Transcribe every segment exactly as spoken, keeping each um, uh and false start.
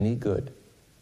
any good.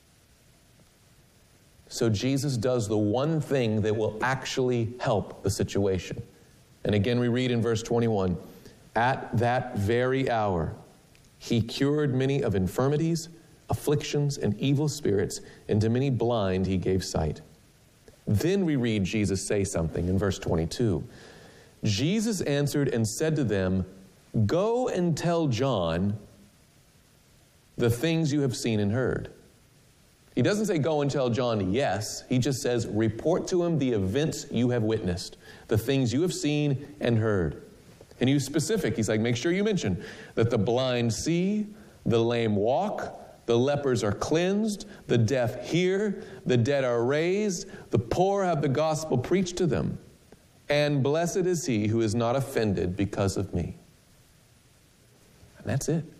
So Jesus does the one thing that will actually help the situation. And again, we read in verse twenty-one, at that very hour, he cured many of infirmities, afflictions, and evil spirits, and to many blind he gave sight. Then we read Jesus say something in verse twenty-two. Jesus answered and said to them, go and tell John the things you have seen and heard. He doesn't say go and tell John yes. He just says report to him the events you have witnessed, the things you have seen and heard. And he's specific. He's like, make sure you mention that the blind see, the lame walk, the lepers are cleansed, the deaf hear, the dead are raised, the poor have the gospel preached to them. And blessed is he who is not offended because of me. And that's it.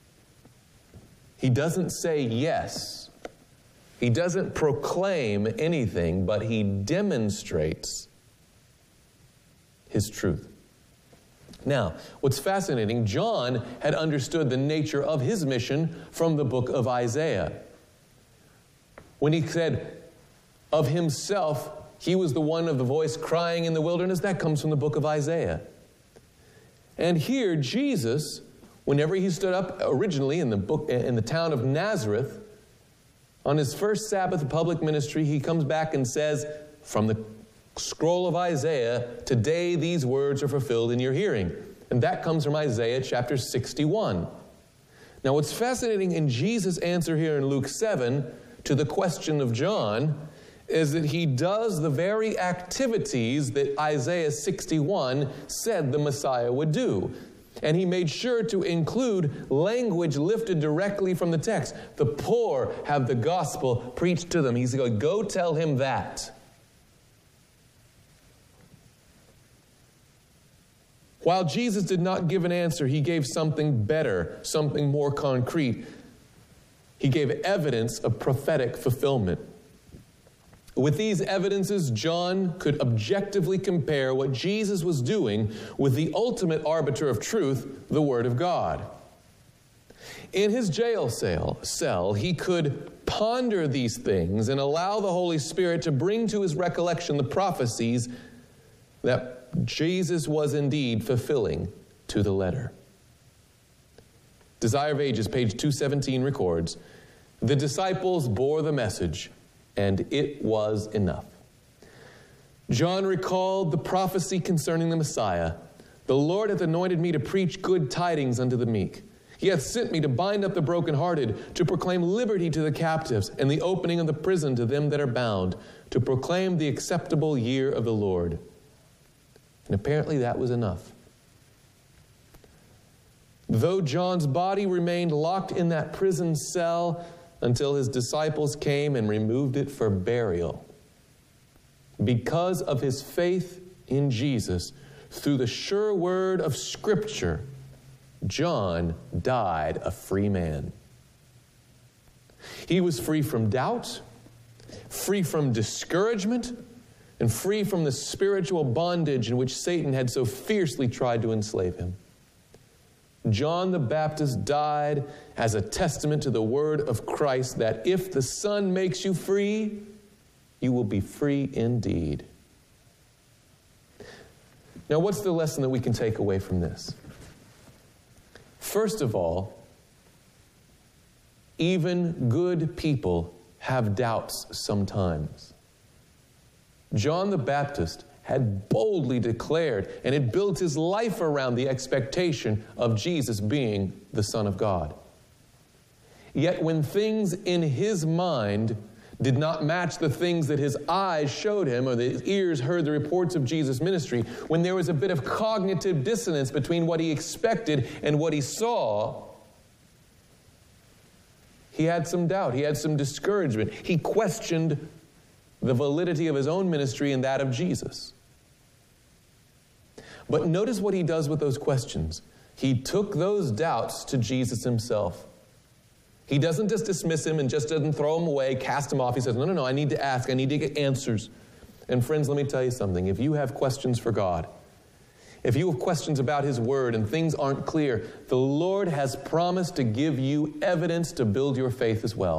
He doesn't say yes. He doesn't proclaim anything, but he demonstrates his truth. Now, what's fascinating, John had understood the nature of his mission from the book of Isaiah. When he said of himself, he was the one of the voice crying in the wilderness, that comes from the book of Isaiah. And here, Jesus, whenever he stood up originally in the book, in the town of Nazareth, on his first Sabbath of public ministry, he comes back and says, from the scroll of Isaiah, today these words are fulfilled in your hearing. And that comes from Isaiah chapter sixty-one. Now what's fascinating in Jesus' answer here in Luke seven to the question of John is that he does the very activities that Isaiah sixty-one said the Messiah would do. And he made sure to include language lifted directly from the text. The poor have the gospel preached to them. He's going, go tell him that. While Jesus did not give an answer, he gave something better, something more concrete. He gave evidence of prophetic fulfillment. With these evidences, John could objectively compare what Jesus was doing with the ultimate arbiter of truth, the Word of God. In his jail cell, cell, he could ponder these things and allow the Holy Spirit to bring to his recollection the prophecies that Jesus was indeed fulfilling to the letter. Desire of Ages, page two seventeen records, the disciples bore the message, and it was enough. John recalled the prophecy concerning the Messiah. The Lord hath anointed me to preach good tidings unto the meek. He hath sent me to bind up the brokenhearted, to proclaim liberty to the captives, and the opening of the prison to them that are bound, to proclaim the acceptable year of the Lord. And apparently that was enough. Though John's body remained locked in that prison cell until his disciples came and removed it for burial, because of his faith in Jesus, through the sure word of Scripture, John died a free man. He was free from doubt, free from discouragement, and free from the spiritual bondage in which Satan had so fiercely tried to enslave him. John the Baptist died as a testament to the word of Christ that if the Son makes you free, you will be free indeed. Now, what's the lesson that we can take away from this? First of all, even good people have doubts sometimes. John the Baptist had boldly declared and had built his life around the expectation of Jesus being the Son of God. Yet when things in his mind did not match the things that his eyes showed him or his ears heard the reports of Jesus' ministry, when there was a bit of cognitive dissonance between what he expected and what he saw, he had some doubt. He had some discouragement. He questioned the validity of his own ministry and that of Jesus. But notice what he does with those questions. He took those doubts to Jesus himself. He doesn't just dismiss him and just doesn't throw him away, cast him off. He says, no, no, no, I need to ask. I need to get answers. And friends, let me tell you something. If you have questions for God, If you have questions about His Word and things aren't clear, the Lord has promised to give you evidence to build your faith as well.